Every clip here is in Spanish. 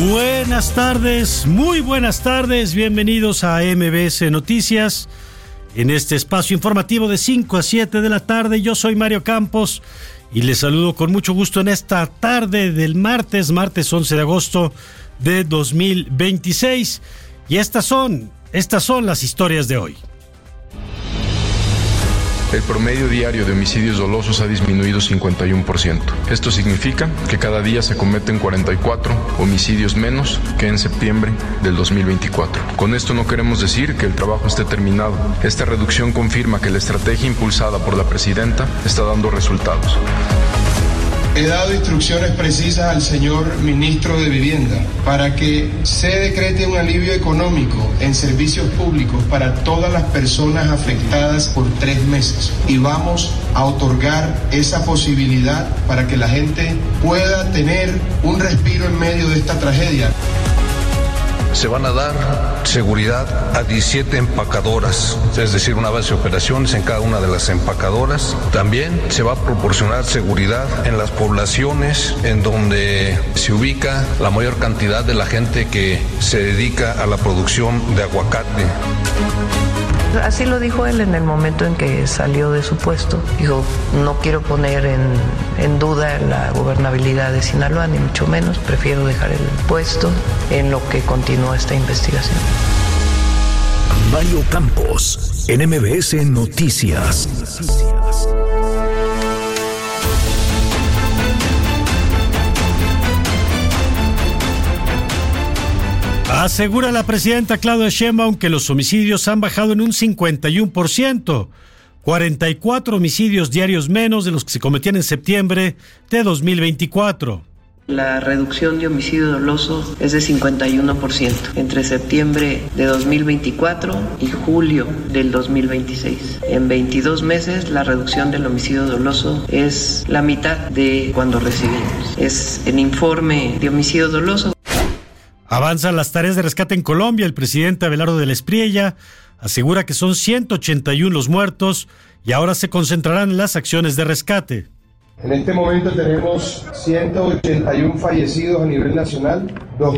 Buenas tardes, muy buenas tardes, bienvenidos a MBS Noticias, en este espacio informativo de 5 a 7 de la tarde. Yo soy Mario Campos y les saludo con mucho gusto en esta tarde del martes 11 de agosto de 2026. Y estas son las historias de hoy. El promedio diario de homicidios dolosos ha disminuido 51%. Esto significa que cada día se cometen 44 homicidios menos que en septiembre del 2024. Con esto no queremos decir que el trabajo esté terminado. Esta reducción confirma que la estrategia impulsada por la presidenta está dando resultados. He dado instrucciones precisas al señor ministro de Vivienda para que se decrete un alivio económico en servicios públicos para todas las personas afectadas por 3 meses. Y vamos a otorgar esa posibilidad para que la gente pueda tener un respiro en medio de esta tragedia. Se van a dar seguridad a 17 empacadoras, es decir, una base de operaciones en cada una de las empacadoras. También se va a proporcionar seguridad en las poblaciones en donde se ubica la mayor cantidad de la gente que se dedica a la producción de aguacate. Así lo dijo él en el momento en que salió de su puesto. Dijo, no quiero poner en duda la gobernabilidad de Sinaloa, ni mucho menos. Prefiero dejar el puesto en lo que continúa esta investigación. Mario Campos, en MBS Noticias. Asegura la presidenta Claudia Sheinbaum que los homicidios han bajado en un 51%, 44 homicidios diarios menos de los que se cometían en septiembre de 2024. La reducción de homicidio doloso es de 51% entre septiembre de 2024 y julio del 2026. En 22 meses la reducción del homicidio doloso es la mitad de cuando recibimos. Es el informe de homicidio doloso. Avanzan las tareas de rescate en Colombia. El presidente Abelardo de la Espriella asegura que son 181 los muertos y ahora se concentrarán en las acciones de rescate. En este momento tenemos 181 fallecidos a nivel nacional,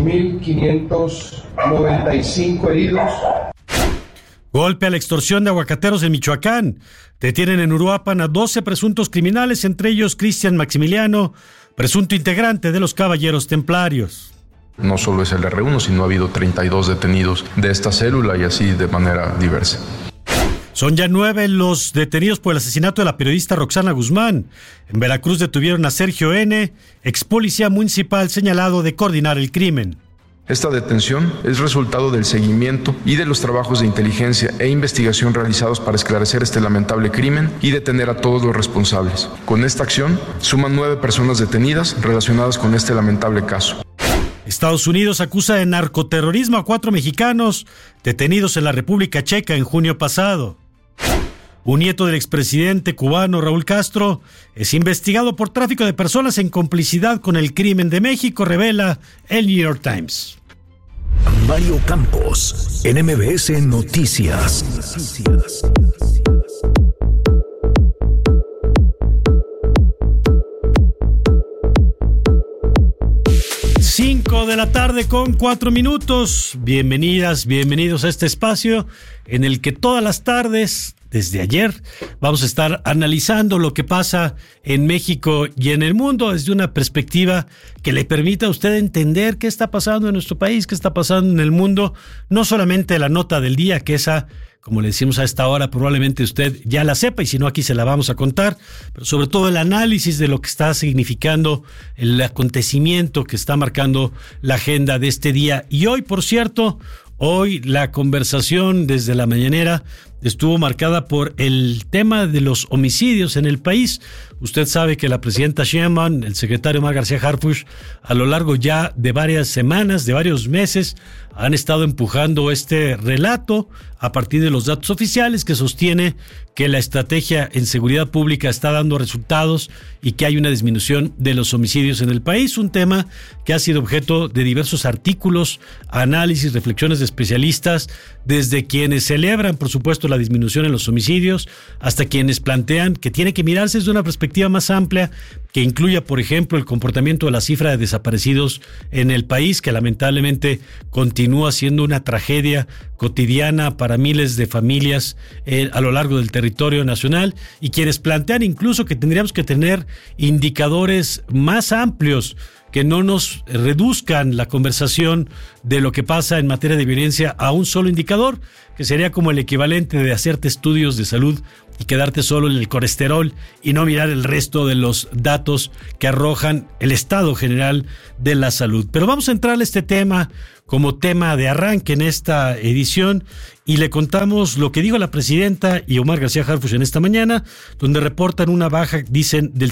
2.595 heridos. Golpe a la extorsión de aguacateros en Michoacán. Detienen en Uruapan a 12 presuntos criminales, entre ellos Cristian Maximiliano, presunto integrante de los Caballeros Templarios. No solo es el R1, sino ha habido 32 detenidos de esta célula y así de manera diversa. Son ya 9 los detenidos por el asesinato de la periodista Roxana Guzmán. En Veracruz detuvieron a Sergio N., ex policía municipal señalado de coordinar el crimen. Esta detención es resultado del seguimiento y de los trabajos de inteligencia e investigación realizados para esclarecer este lamentable crimen y detener a todos los responsables. Con esta acción, suman 9 personas detenidas relacionadas con este lamentable caso. Estados Unidos acusa de narcoterrorismo a 4 mexicanos detenidos en la República Checa en junio pasado. Un nieto del expresidente cubano Raúl Castro es investigado por tráfico de personas en complicidad con el crimen de México, revela el New York Times. Mario Campos, en MBS Noticias. 5 de la tarde con 4 minutos. Bienvenidas, bienvenidos a este espacio en el que todas las tardes, desde ayer, vamos a estar analizando lo que pasa en México y en el mundo desde una perspectiva que le permita a usted entender qué está pasando en nuestro país, qué está pasando en el mundo, no solamente la nota del día, que esa, como le decimos a esta hora, probablemente usted ya la sepa y si no aquí se la vamos a contar, pero sobre todo el análisis de lo que está significando el acontecimiento que está marcando la agenda de este día. Y hoy, por cierto, hoy la conversación desde la mañanera estuvo marcada por el tema de los homicidios en el país. Usted sabe que la presidenta Sheinbaum, el secretario Omar García Harfuch, a lo largo ya de varias semanas, de varios meses, han estado empujando este relato a partir de los datos oficiales que sostiene que la estrategia en seguridad pública está dando resultados y que hay una disminución de los homicidios en el país, un tema que ha sido objeto de diversos artículos, análisis, reflexiones de especialistas, desde quienes celebran, por supuesto, la disminución en los homicidios, hasta quienes plantean que tiene que mirarse desde una perspectiva más amplia, que incluya, por ejemplo, el comportamiento de la cifra de desaparecidos en el país, que lamentablemente continúa siendo una tragedia cotidiana para miles de familias a lo largo del territorio nacional, y quienes plantean incluso que tendríamos que tener indicadores más amplios que no nos reduzcan la conversación de lo que pasa en materia de violencia a un solo indicador, que sería como el equivalente de hacerte estudios de salud y quedarte solo en el colesterol y no mirar el resto de los datos que arrojan el estado general de la salud. Pero vamos a entrar a este tema como tema de arranque en esta edición y le contamos lo que dijo la presidenta y Omar García Harfuch en esta mañana, donde reportan una baja, dicen, del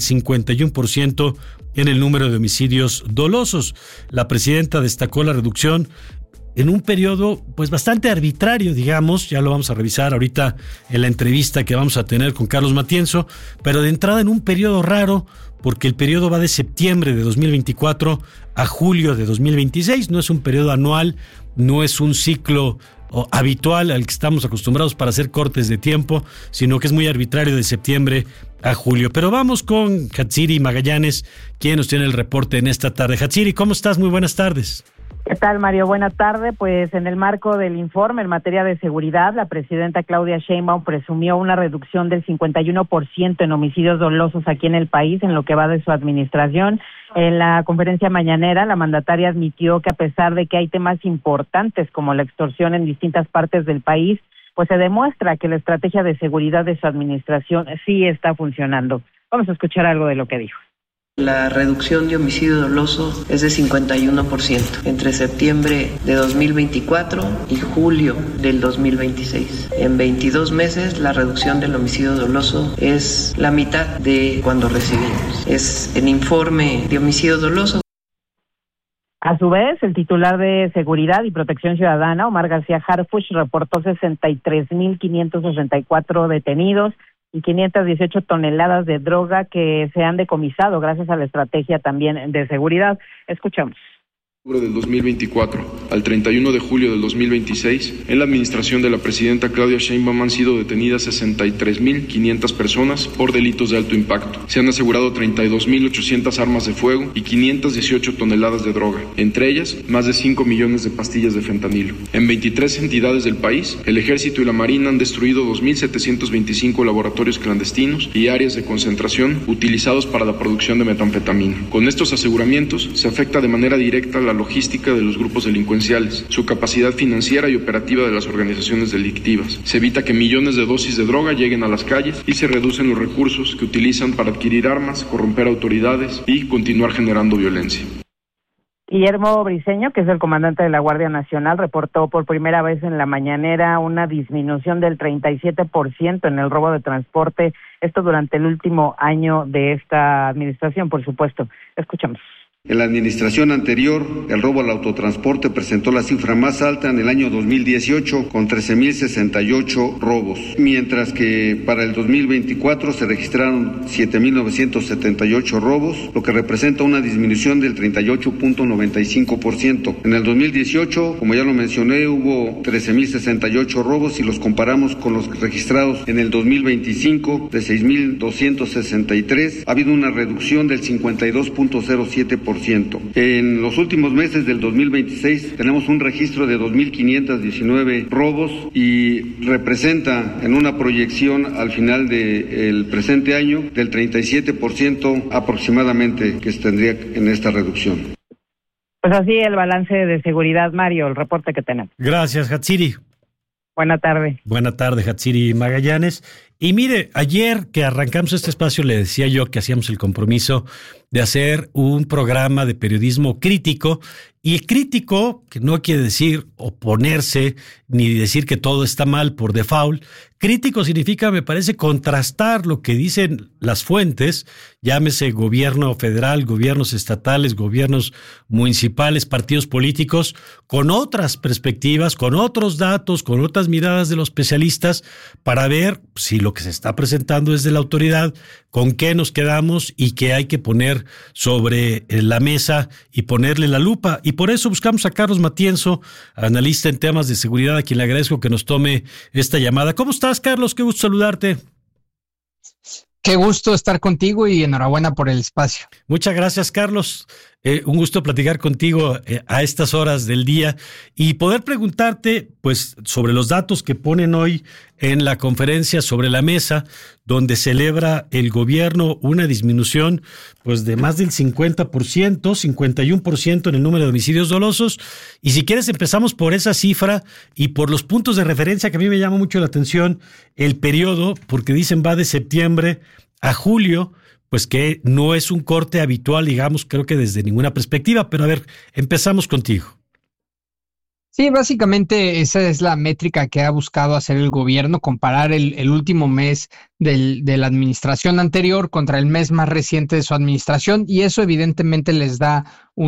51% en el número de homicidios dolosos. La presidenta destacó la reducción en un periodo pues bastante arbitrario, digamos, ya lo vamos a revisar ahorita en la entrevista que vamos a tener con Carlos Matienzo, pero de entrada en un periodo raro, porque el periodo va de septiembre de 2024 a julio de 2026, no es un periodo anual, no es un ciclo habitual al que estamos acostumbrados para hacer cortes de tiempo, sino que es muy arbitrario de septiembre a julio. Pero vamos con Hatsiri Magallanes, quien nos tiene el reporte en esta tarde. Hatsiri, ¿cómo estás? Muy buenas tardes. ¿Qué tal, Mario? Buena tarde. Pues en el marco del informe en materia de seguridad, la presidenta Claudia Sheinbaum presumió una reducción del 51% en homicidios dolosos aquí en el país en lo que va de su administración. En la conferencia mañanera, la mandataria admitió que a pesar de que hay temas importantes como la extorsión en distintas partes del país, pues se demuestra que la estrategia de seguridad de su administración sí está funcionando. Vamos a escuchar algo de lo que dijo. La reducción de homicidio doloso es de 51% entre septiembre de 2024 y julio del 2026. En 22 meses la reducción del homicidio doloso es la mitad de cuando recibimos. Es el informe de homicidio doloso. A su vez, el titular de Seguridad y Protección Ciudadana, Omar García Harfuch, reportó 63,564 detenidos y 518 toneladas de droga que se han decomisado gracias a la estrategia también de seguridad. Escuchamos. Del 2024 al 31 de julio del 2026, en la administración de la presidenta Claudia Sheinbaum han sido detenidas 63,500 personas por delitos de alto impacto. Se han asegurado 32,800 armas de fuego y 518 toneladas de droga, entre ellas más de 5 millones de pastillas de fentanilo. En 23 entidades del país, el Ejército y la Marina han destruido 2,725 laboratorios clandestinos y áreas de concentración utilizados para la producción de metanfetamina. Con estos aseguramientos se afecta de manera directa la logística de los grupos delincuenciales, su capacidad financiera y operativa de las organizaciones delictivas. Se evita que millones de dosis de droga lleguen a las calles y se reducen los recursos que utilizan para adquirir armas, corromper autoridades y continuar generando violencia. Guillermo Briceño, que es el comandante de la Guardia Nacional, reportó por primera vez en la mañanera una disminución del 37% en el robo de transporte, esto durante el último año de esta administración, por supuesto. Escuchamos. En la administración anterior, el robo al autotransporte presentó la cifra más alta en el año 2018, con 13,068 robos, mientras que para el 2024 se registraron 7,978 robos, lo que representa una disminución del 38,95%. En el 2018, como ya lo mencioné, hubo 13,068 robos y los comparamos con los registrados en el 2025 de 6,263. Ha habido una reducción del 52,07%. En los últimos meses del 2026 tenemos un registro de 2,519 robos y representa en una proyección al final del presente año del 37% aproximadamente que se tendría en esta reducción. Pues así el balance de seguridad, Mario, el reporte que tenemos. Gracias, Hatsiri. Buena tarde. Buena tarde, Hatsiri Magallanes. Y mire, ayer que arrancamos este espacio le decía yo que hacíamos el compromiso de hacer un programa de periodismo crítico, y crítico, que no quiere decir oponerse ni decir que todo está mal por default. Crítico significa, me parece, contrastar lo que dicen las fuentes, llámese gobierno federal, gobiernos estatales, gobiernos municipales, partidos políticos, con otras perspectivas, con otros datos, con otras miradas de los especialistas, para ver si lo que se está presentando desde la autoridad, con qué nos quedamos y qué hay que poner sobre la mesa y ponerle la lupa. Y por eso buscamos a Carlos Matienzo, analista en temas de seguridad, a quien le agradezco que nos tome esta llamada. ¿Cómo estás, Carlos? Qué gusto saludarte. Qué gusto estar contigo y enhorabuena por el espacio. Muchas gracias, Carlos. Un gusto platicar contigo a estas horas del día y poder preguntarte pues sobre los datos que ponen hoy en la conferencia sobre la mesa, donde celebra el gobierno una disminución pues de más del 50%, 51% en el número de homicidios dolosos. Y si quieres empezamos por esa cifra y por los puntos de referencia que a mí me llama mucho la atención el periodo, porque dicen va de septiembre a julio, pues que no es un corte habitual, digamos, creo que desde ninguna perspectiva, pero a ver, empezamos contigo. Sí, básicamente esa es la métrica que ha buscado hacer el gobierno, comparar el último mes de la administración anterior contra el mes más reciente de su administración, y eso evidentemente les da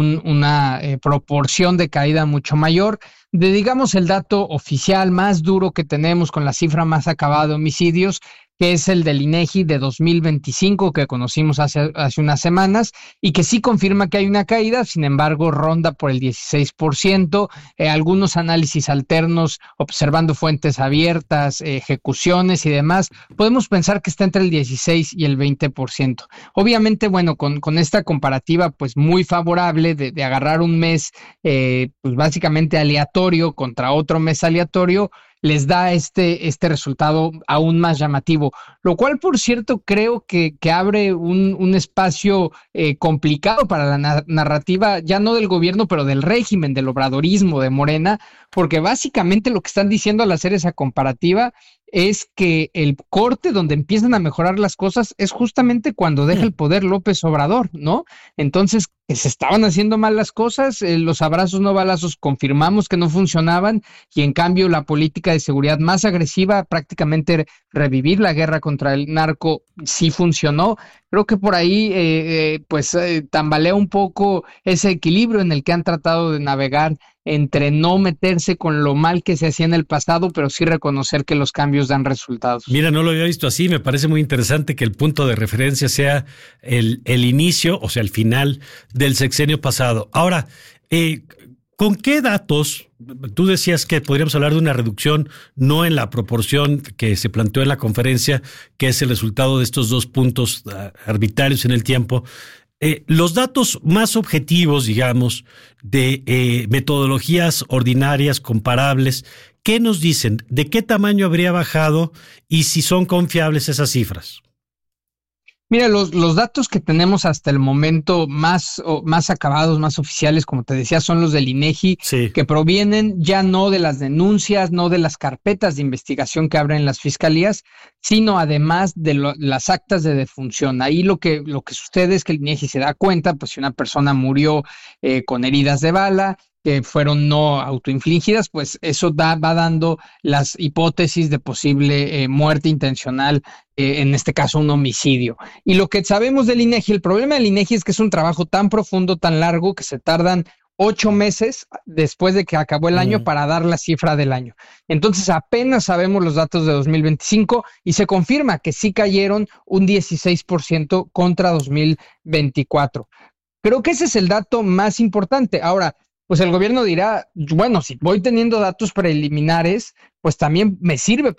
una proporción de caída mucho mayor. De, digamos, el dato oficial más duro que tenemos con la cifra más acabada de homicidios, que es el del INEGI de 2025 que conocimos hace unas semanas y que sí confirma que hay una caída, sin embargo ronda por el 16%, algunos análisis alternos observando fuentes abiertas, ejecuciones y demás, podemos pensar que está entre el 16 y el 20%. Obviamente, bueno, con esta comparativa pues muy favorable de agarrar un mes pues básicamente aleatorio contra otro mes aleatorio, les da este resultado aún más llamativo, lo cual, por cierto, creo que abre un espacio complicado para la narrativa, ya no del gobierno, pero del régimen, del obradorismo de Morena, porque básicamente lo que están diciendo al hacer esa comparativa es que el corte donde empiezan a mejorar las cosas es justamente cuando deja el poder López Obrador, ¿no? Entonces, que se estaban haciendo mal las cosas, los abrazos no balazos confirmamos que no funcionaban, y en cambio la política de seguridad más agresiva, prácticamente revivir la guerra contra el narco, sí funcionó. Creo que por ahí tambalea un poco ese equilibrio en el que han tratado de navegar entre no meterse con lo mal que se hacía en el pasado, pero sí reconocer que los cambios dan resultados. Mira, no lo había visto así, me parece muy interesante que el punto de referencia sea el inicio, o sea, el final del sexenio pasado. Ahora, ¿con qué datos? Tú decías que podríamos hablar de una reducción, no en la proporción que se planteó en la conferencia, que es el resultado de estos dos puntos arbitrarios en el tiempo. Los datos más objetivos, digamos, de metodologías ordinarias, comparables, ¿qué nos dicen? ¿De qué tamaño habría bajado y si son confiables esas cifras? Mira, los datos que tenemos hasta el momento más acabados, más oficiales, como te decía, son los del INEGI, sí, que provienen ya no de las denuncias, no de las carpetas de investigación que abren las fiscalías, sino además de las actas de defunción. Ahí lo que sucede es que el INEGI se da cuenta, pues si una persona murió con heridas de bala, que fueron no autoinfligidas, pues eso va dando las hipótesis de posible muerte intencional, en este caso un homicidio. Y lo que sabemos del INEGI, el problema del INEGI es que es un trabajo tan profundo, tan largo, que se tardan 8 meses después de que acabó el año para dar la cifra del año. Entonces apenas sabemos los datos de 2025 y se confirma que sí cayeron un 16% contra 2024. Creo que ese es el dato más importante. Ahora, pues el gobierno dirá, bueno, si voy teniendo datos preliminares, pues también me sirve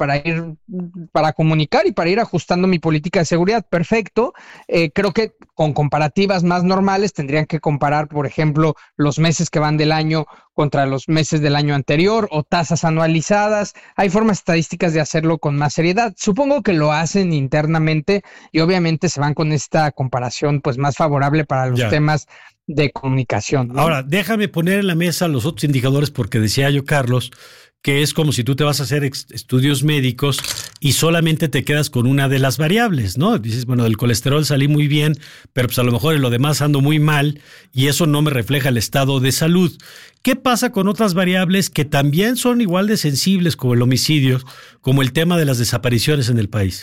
para comunicar y para ir ajustando mi política de seguridad. Perfecto. Creo que con comparativas más normales tendrían que comparar, por ejemplo, los meses que van del año contra los meses del año anterior o tasas anualizadas. Hay formas estadísticas de hacerlo con más seriedad. Supongo que lo hacen internamente y obviamente se van con esta comparación pues más favorable para los temas de comunicación, ¿no? Ahora, déjame poner en la mesa los otros indicadores, porque decía yo, Carlos, que es como si tú te vas a hacer estudios médicos y solamente te quedas con una de las variables, ¿no? Dices, bueno, del colesterol salí muy bien, pero pues a lo mejor en lo demás ando muy mal y eso no me refleja el estado de salud. ¿Qué pasa con otras variables que también son igual de sensibles como el homicidio, como el tema de las desapariciones en el país?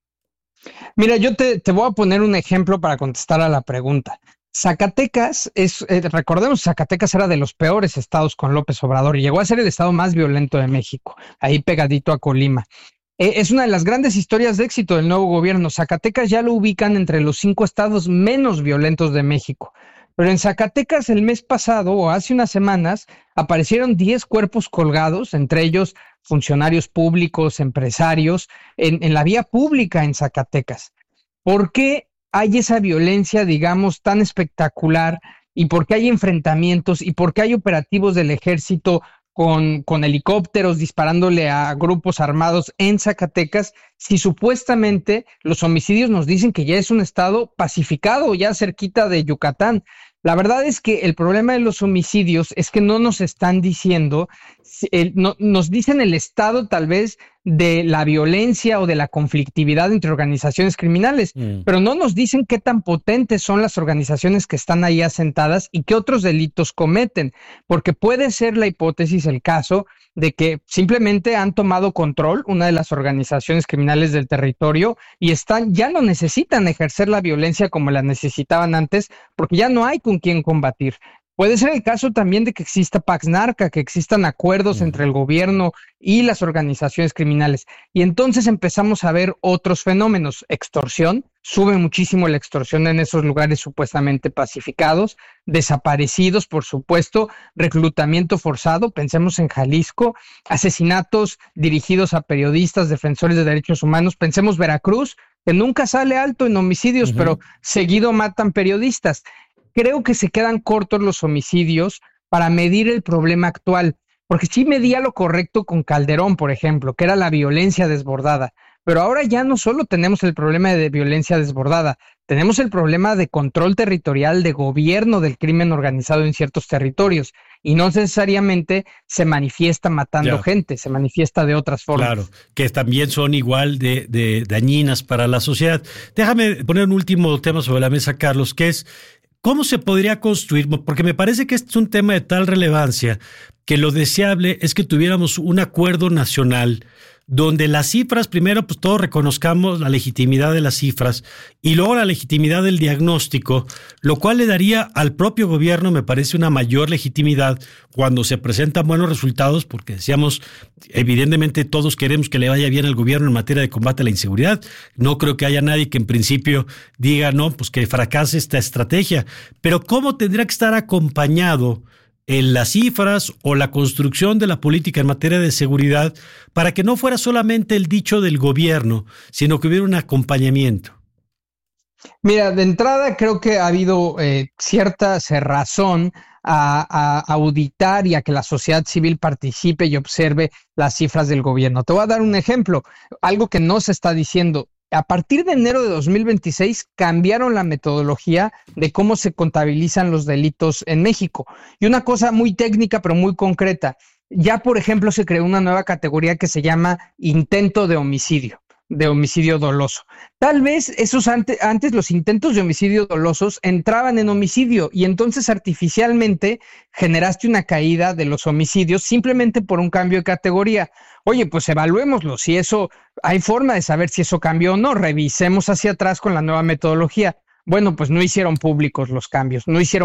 Mira, yo te voy a poner un ejemplo para contestar a la pregunta. Zacatecas recordemos, Zacatecas era de los peores estados con López Obrador y llegó a ser el estado más violento de México, ahí pegadito a Colima. Es una de las grandes historias de éxito del nuevo gobierno. Zacatecas ya lo ubican entre los 5 estados menos violentos de México. Pero en Zacatecas el mes pasado o hace unas semanas aparecieron 10 cuerpos colgados, entre ellos funcionarios públicos, empresarios, en la vía pública en Zacatecas. ¿Por qué hay esa violencia, digamos, tan espectacular? ¿Y por qué hay enfrentamientos? ¿Y por qué hay operativos del ejército con helicópteros disparándole a grupos armados en Zacatecas, si supuestamente los homicidios nos dicen que ya es un estado pacificado, ya cerquita de Yucatán? La verdad es que el problema de los homicidios es que no nos están diciendo, nos dicen el estado tal vez de la violencia o de la conflictividad entre organizaciones criminales, pero no nos dicen qué tan potentes son las organizaciones que están ahí asentadas y qué otros delitos cometen, porque puede ser la hipótesis, el caso de que simplemente han tomado control una de las organizaciones criminales del territorio y ya no necesitan ejercer la violencia como la necesitaban antes, porque ya no hay con quién combatir. Puede ser el caso también de que exista Pax Narca, que existan acuerdos entre el gobierno y las organizaciones criminales. Y entonces empezamos a ver otros fenómenos. Extorsión, sube muchísimo la extorsión en esos lugares supuestamente pacificados. Desaparecidos, por supuesto. Reclutamiento forzado, pensemos en Jalisco. Asesinatos dirigidos a periodistas, defensores de derechos humanos. Pensemos Veracruz, que nunca sale alto en homicidios, pero seguido matan periodistas. Creo que se quedan cortos los homicidios para medir el problema actual, porque sí medía lo correcto con Calderón, por ejemplo, que era la violencia desbordada, pero ahora ya no solo tenemos el problema de violencia desbordada, tenemos el problema de control territorial, de gobierno del crimen organizado en ciertos territorios, y no necesariamente se manifiesta matando gente, se manifiesta de otras formas. Claro, que también son igual de dañinas para la sociedad. Déjame poner un último tema sobre la mesa, Carlos, que es ¿cómo se podría construir? Porque me parece que este es un tema de tal relevancia que lo deseable es que tuviéramos un acuerdo nacional donde las cifras, primero, pues todos reconozcamos la legitimidad de las cifras y luego la legitimidad del diagnóstico, lo cual le daría al propio gobierno, me parece, una mayor legitimidad cuando se presentan buenos resultados, porque decíamos, evidentemente todos queremos que le vaya bien al gobierno en materia de combate a la inseguridad. No creo que haya nadie que en principio diga, no, pues que fracase esta estrategia. Pero ¿cómo tendría que estar acompañado en las cifras o la construcción de la política en materia de seguridad para que no fuera solamente el dicho del gobierno, sino que hubiera un acompañamiento? Mira, de entrada creo que ha habido cierta cerrazón a auditar y a que la sociedad civil participe y observe las cifras del gobierno. Te voy a dar un ejemplo, algo que no se está diciendo. A partir de enero de 2026 cambiaron la metodología de cómo se contabilizan los delitos en México. Y una cosa muy técnica pero muy concreta, ya por ejemplo se creó una nueva categoría que se llama intento de homicidio doloso. Tal vez esos antes los intentos de homicidio dolosos entraban en homicidio y entonces artificialmente generaste una caída de los homicidios simplemente por un cambio de categoría. Oye, pues evaluémoslo, si eso, hay forma de saber si eso cambió o no, revisemos hacia atrás con la nueva metodología. Bueno, pues no hicieron públicos los cambios,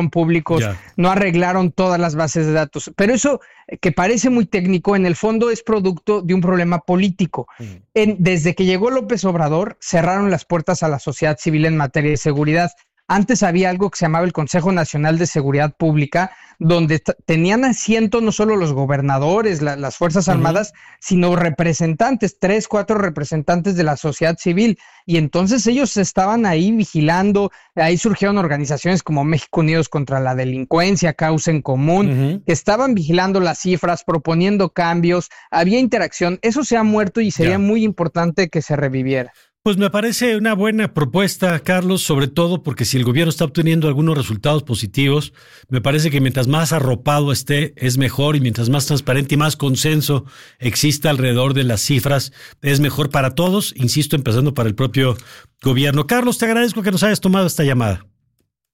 no arreglaron todas las bases de datos, pero eso que parece muy técnico, en el fondo es producto de un problema político. Desde que llegó López Obrador, cerraron las puertas a la sociedad civil en materia de seguridad. Antes había algo que se llamaba el Consejo Nacional de Seguridad Pública, donde tenían asiento no solo los gobernadores, las Fuerzas Armadas, sino representantes, 3, 4 representantes de la sociedad civil. Y entonces ellos estaban ahí vigilando, ahí surgieron organizaciones como México Unidos contra la Delincuencia, Causa en Común, que estaban vigilando las cifras, proponiendo cambios, había interacción. Eso se ha muerto y sería muy importante que se reviviera. Pues me parece una buena propuesta, Carlos, sobre todo porque si el gobierno está obteniendo algunos resultados positivos, me parece que mientras más arropado esté, es mejor, y mientras más transparente y más consenso exista alrededor de las cifras, es mejor para todos, insisto, empezando para el propio gobierno. Carlos, te agradezco que nos hayas tomado esta llamada.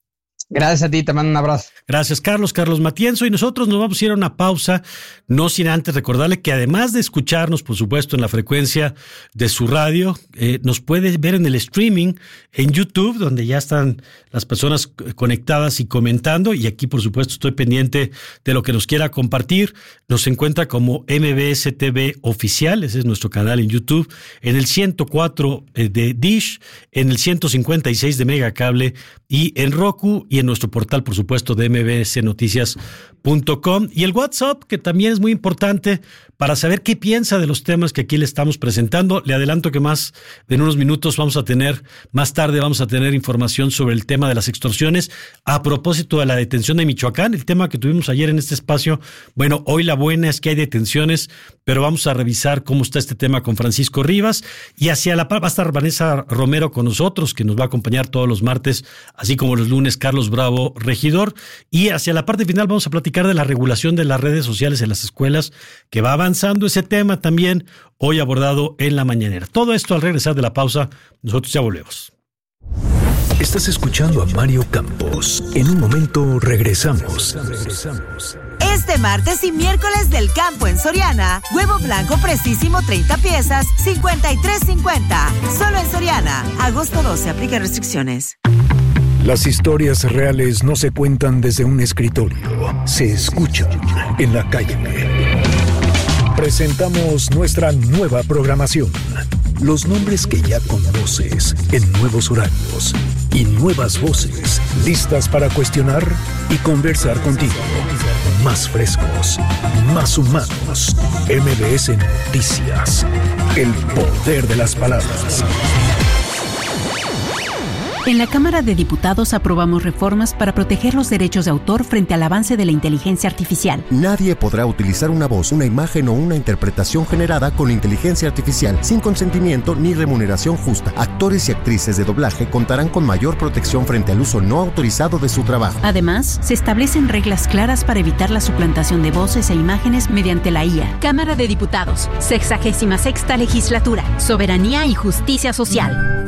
Gracias a ti, te mando un abrazo. Gracias, Carlos Matienzo. Y nosotros nos vamos a ir a una pausa, no sin antes recordarle que además de escucharnos, por supuesto, en la frecuencia de su radio, nos puede ver en el streaming en YouTube, donde ya están las personas conectadas y comentando. Y aquí, por supuesto, estoy pendiente de lo que nos quiera compartir. Nos encuentra como MBS TV Oficial, ese es nuestro canal en YouTube, en el 104 de Dish, en el 156 de Megacable y en Roku, y en nuestro portal, por supuesto, de mbsnoticias.com, y el WhatsApp, que también es muy importante para saber qué piensa de los temas que aquí le estamos presentando. Le adelanto que en unos minutos más tarde vamos a tener información sobre el tema de las extorsiones a propósito de la detención de Michoacán, el tema que tuvimos ayer en este espacio. Bueno, hoy la buena es que hay detenciones, pero vamos a revisar cómo está este tema con Francisco Rivas, y va a estar Vanessa Romero con nosotros, que nos va a acompañar todos los martes, así como los lunes Carlos Bravo, regidor, y hacia la parte final vamos a platicar de la regulación de las redes sociales en las escuelas, que va avanzando ese tema también, hoy abordado en la mañanera. Todo esto al regresar de la pausa. Nosotros ya volvemos. Estás escuchando a Mario Campos. En un momento regresamos. Este martes y miércoles del campo en Soriana, huevo blanco precisísimo 30 piezas, $53.50. Solo en Soriana. Agosto 12, aplica restricciones. Las historias reales no se cuentan desde un escritorio, se escuchan en la calle. Presentamos nuestra nueva programación. Los nombres que ya conoces en nuevos horarios y nuevas voces listas para cuestionar y conversar contigo. Más frescos, más humanos. MBS Noticias. El poder de las palabras. En la Cámara de Diputados aprobamos reformas para proteger los derechos de autor frente al avance de la inteligencia artificial. Nadie podrá utilizar una voz, una imagen o una interpretación generada con inteligencia artificial sin consentimiento ni remuneración justa. Actores y actrices de doblaje contarán con mayor protección frente al uso no autorizado de su trabajo. Además, se establecen reglas claras para evitar la suplantación de voces e imágenes mediante la IA. Cámara de Diputados, 66ª Legislatura, Soberanía y Justicia Social.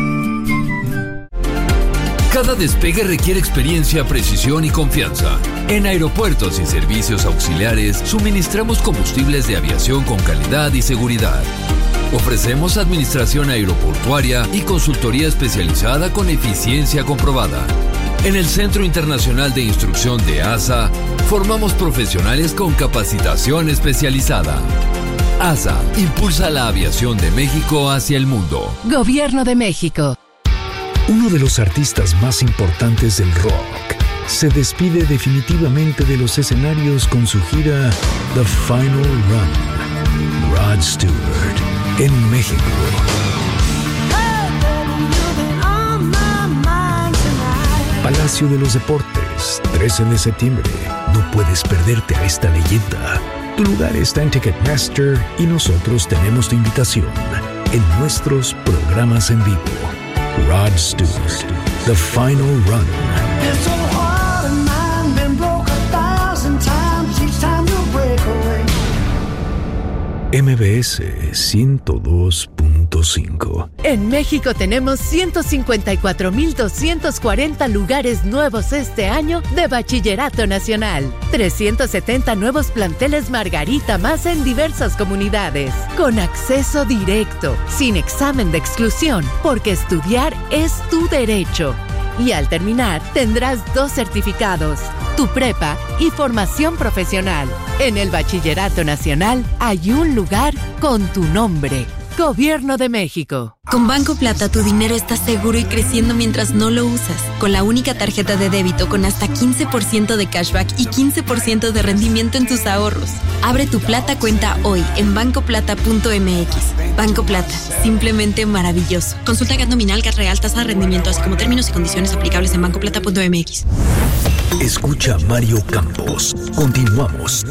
Cada despegue requiere experiencia, precisión y confianza. En Aeropuertos y Servicios Auxiliares suministramos combustibles de aviación con calidad y seguridad. Ofrecemos administración aeroportuaria y consultoría especializada con eficiencia comprobada. En el Centro Internacional de Instrucción de ASA, formamos profesionales con capacitación especializada. ASA impulsa la aviación de México hacia el mundo. Gobierno de México. Uno de los artistas más importantes del rock se despide definitivamente de los escenarios con su gira The Final Run. Rod Stewart, en México. Palacio de los Deportes, 13 de septiembre. No puedes perderte a esta leyenda. Tu lugar está en Ticketmaster y nosotros tenemos tu invitación en nuestros programas en vivo. Rod Stewart, The Final Run. MBS 102.5. En México tenemos 154,240 lugares nuevos este año de Bachillerato Nacional. 370 nuevos planteles Margarita más en diversas comunidades. Con acceso directo, sin examen de exclusión, porque estudiar es tu derecho. Y al terminar, tendrás 2 certificados, tu prepa y formación profesional. En el Bachillerato Nacional hay un lugar con tu nombre. Gobierno de México. Con Banco Plata tu dinero está seguro y creciendo mientras no lo usas. Con la única tarjeta de débito con hasta 15% de cashback y 15% de rendimiento en tus ahorros. Abre tu Plata cuenta hoy en bancoplata.mx. Banco Plata, simplemente maravilloso. Consulta GAT nominal, GAT real, tasa de rendimiento, así como términos y condiciones aplicables en bancoplata.mx. Escucha Mario Campos. Continuamos.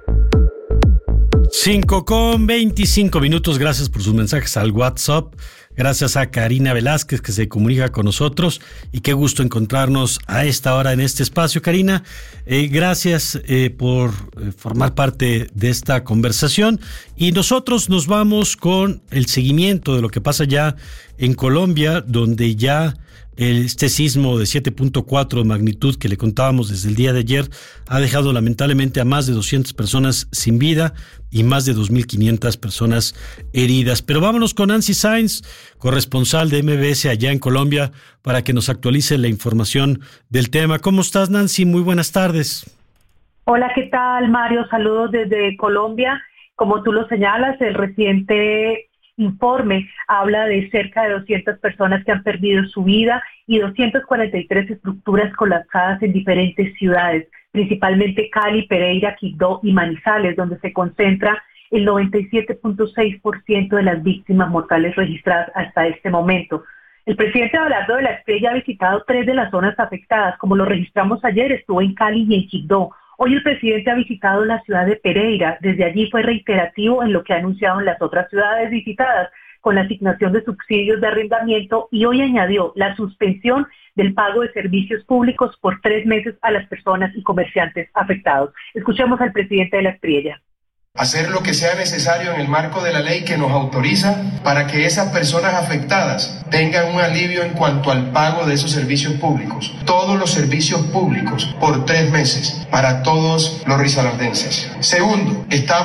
5:25. Gracias por sus mensajes al WhatsApp gracias a Karina Velázquez que se comunica con nosotros y qué gusto encontrarnos a esta hora en este espacio. Karina, gracias por formar parte de esta conversación y nosotros nos vamos con el seguimiento de lo que pasa ya en Colombia, donde ya este sismo de 7.4 de magnitud que le contábamos desde el día de ayer ha dejado lamentablemente a más de 200 personas sin vida y más de 2.500 personas heridas. Pero vámonos con Nancy Sáenz, corresponsal de MBS allá en Colombia, para que nos actualice la información del tema. ¿Cómo estás, Nancy? Muy buenas tardes. Hola, ¿qué tal, Mario? Saludos desde Colombia. Como tú lo señalas, el reciente informe habla de cerca de 200 personas que han perdido su vida y 243 estructuras colapsadas en diferentes ciudades, principalmente Cali, Pereira, Quibdó y Manizales, donde se concentra el 97.6% de las víctimas mortales registradas hasta este momento. El presidente Abelardo de la Espriella ha visitado 3 de las zonas afectadas, como lo registramos ayer, estuvo en Cali y en Quibdó. Hoy el presidente ha visitado la ciudad de Pereira. Desde allí fue reiterativo en lo que ha anunciado en las otras ciudades visitadas, con la asignación de subsidios de arrendamiento, y hoy añadió la suspensión del pago de servicios públicos por 3 meses a las personas y comerciantes afectados. Escuchemos al presidente de la Espriella. Hacer lo que sea necesario en el marco de la ley que nos autoriza para que esas personas afectadas tengan un alivio en cuanto al pago de esos servicios públicos. Todos los servicios públicos por 3 meses para todos los risaraldenses. Segundo, estamos